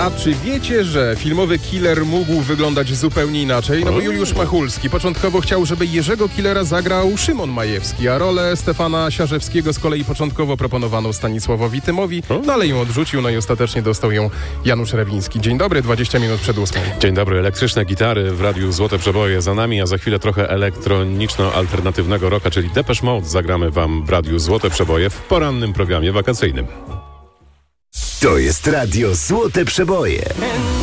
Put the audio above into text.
A czy wiecie, że filmowy killer mógł wyglądać zupełnie inaczej? No bo Juliusz Machulski początkowo chciał, żeby Jerzego Killera zagrał Szymon Majewski, a rolę Stefana Siarzewskiego z kolei początkowo proponowano Stanisławowi Tymowi, no ale ją odrzucił, no i ostatecznie dostał ją Janusz Rewiński. Dzień dobry, 20 minut przed 8. Dzień dobry, elektryczne gitary w radiu Złote Przeboje za nami, a za chwilę trochę elektroniczno-alternatywnego rocka, czyli Depeche Mode zagramy wam w radiu Złote Przeboje w porannym programie wakacyjnym. To jest radio Złote Przeboje.